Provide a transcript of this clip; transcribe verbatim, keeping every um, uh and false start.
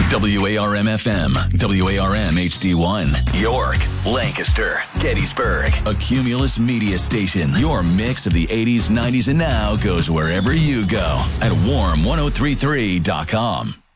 W A R M F M, W A R M H D one, York, Lancaster, Gettysburg, a Cumulus media station. Your mix of the eighties, nineties, and now goes wherever you go at warm ten thirty-three dot com.